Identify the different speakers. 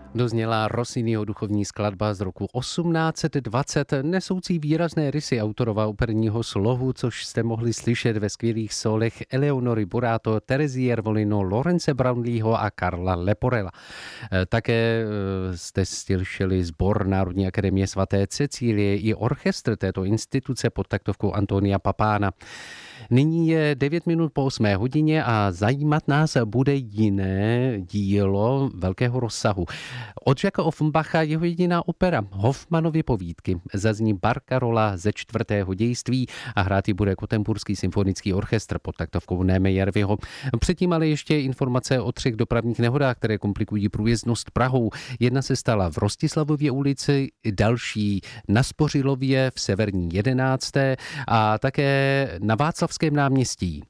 Speaker 1: Dozněla Rossiniho duchovní skladba z roku 1820, nesoucí výrazné rysy autorova operního slohu, což jste mohli slyšet ve skvělých solech Eleonory Burato, Terezie Ervolino, Lorence Brownleeho a Karla Leporella. Také jste slyšeli sbor Národní akademie svaté Cecílie i orchestr této instituce pod taktovkou Antonia Papána. Nyní je 9 minut po 8 hodině a zajímat nás bude jiné dílo velkého rozsahu. Od Jacka Offenbacha jeho jediná opera Hoffmanovy povídky. Zazní Barcarola ze 4. dějství a hrát ji bude Gotemburský symfonický orchestr pod taktovkou Néme Jarviho. Předtím ale ještě informace o 3 dopravních nehodách, které komplikují průjezdnost Prahou. Jedna se stala v Rostislavově ulici, další na Spořilově v Severní 11. a také na Václavském náměstí.